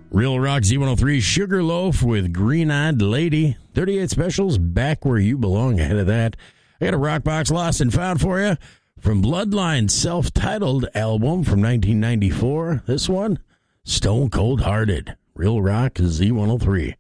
Real Rock Z103 Sugarloaf with Green Eyed Lady. 38 Specials, Back Where You Belong. Ahead of that, I got a Rock Box Lost and Found for you from Bloodline's self-titled album from 1994. This one, Stone Cold Hearted. Real Rock Z103.